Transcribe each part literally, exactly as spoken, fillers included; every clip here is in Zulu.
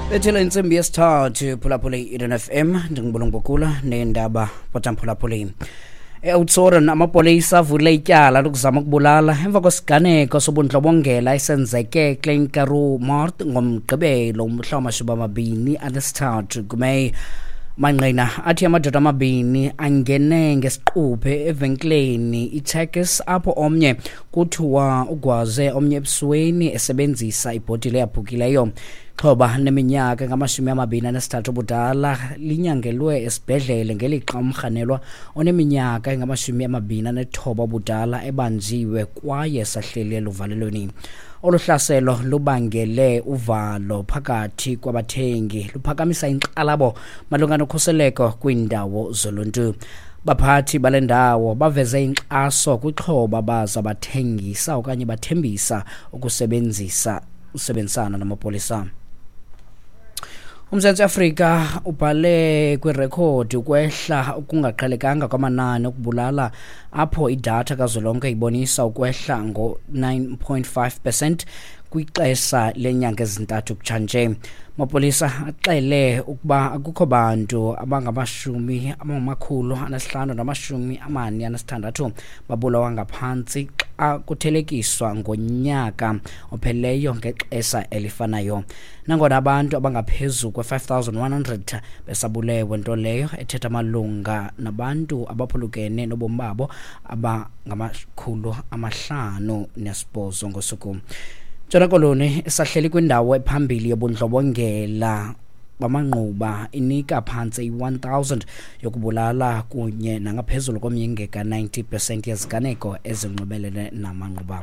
Bethela insimbi yesithathu phulaphula i-Eden F M ndingibulungu bokula nendaba potamphulaphula. E-Oudtshoorn amapolisa avule ityala lokuzama ukubulala emva kwesiganeko sobundlobongela esenzeke Klein Karoo Mart ngomgqibelo umhla wamashumi amabini anesithathu kuMeyi. Manqina athi amadoda amabini angene ngesiquphe evenkleni iTechis apho omnye kuthiwa ugwaze omnye ebusweni esebenzisa ibhotile eyabhukileyo. Xoba neminyaka ngamashumi amabini anesithathu budala linyangelwe esibhedlele ngelixa umrhanelwa oneminyaka engamashumi amabini anethoba budala ebanjiwe kwaye sahleli luvalelweni. Olu hlaselo lubangele uvalo phakathi kwabathengi luphakamisa inkxalabo malunga nokhuseleko kwiindawo zoluntu. Baphathi bale ndawo baveze inkxaso kwixhoba baza bathengisa okanye bathembisa ukusebenzisa usebenzisana namapolisa. UMzantsi Afrika ubhale kwirekhodi ukwehla okungaqhelekanga kwamanani okubulala apho idatha kazwelonke ibonisa ukwehla ngo nine point five percent kwixesha lenyanga ezintathu kutshanje. Amapolisa axele ukuba akukho bantu abangamashumi amakhulu anesihlanu namashumi amane anesithandathu babulawa ngaphantsi xa kuthelekiswa ngonyaka opheleyo ngexesha elifanayo. Nangona abantu abangaphezu kwe-five thousand one hundred besabulewe, nto leyo ethetha malunga nabantu abaphulukene nobomi babo abangamakhulu amahlanu nesibhozo ngosuku. Ntshona Koloni esahleli kwindawo ephambili yobundlobongela bamanquba inika phantse i-one thousand yokubulala kunye nangaphezulu komyingeka ninety percent yeziganeko ezinxibelene namanquba.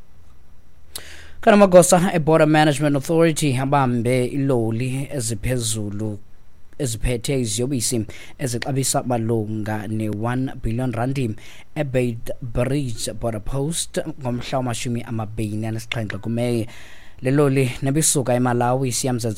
Kanamagosa e-Border Management Authority abambe iloli eziphezulu eziphethe iziyobisi ezixabisa malunga ne-one billion randi eBeitbridge Border Post ngomhla wamashumi amabini anesixhenxe kuMeyi. Le loli nebisuka eMalawi isiya